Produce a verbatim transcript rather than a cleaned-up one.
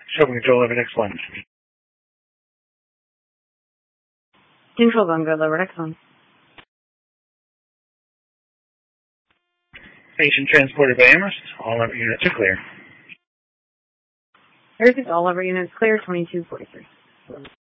Show control over next one. Control Bungo, lower next one. Patient transported by Amherst. All of units are clear. Perfect. All of our units clear, twenty-two forty-three.